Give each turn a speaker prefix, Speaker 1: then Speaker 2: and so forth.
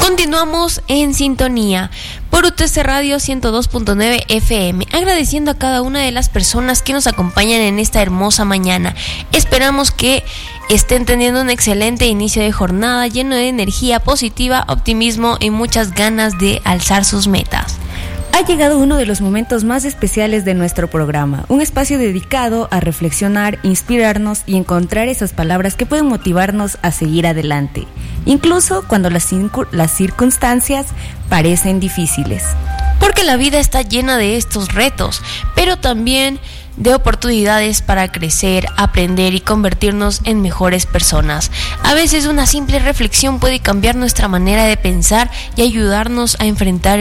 Speaker 1: Continuamos en sintonía por UTC Radio 102.9 FM, agradeciendo a cada una de las personas que nos acompañan en esta hermosa mañana. Esperamos que estén teniendo un excelente inicio de jornada lleno de energía positiva, optimismo y muchas ganas de alzar sus metas.
Speaker 2: Ha llegado uno de los momentos más especiales de nuestro programa, un espacio dedicado a reflexionar, inspirarnos y encontrar esas palabras que pueden motivarnos a seguir adelante, incluso cuando las circunstancias parecen difíciles.
Speaker 1: Porque la vida está llena de estos retos, pero también de oportunidades para crecer, aprender y convertirnos en mejores personas. A veces una simple reflexión puede cambiar nuestra manera de pensar y ayudarnos a enfrentar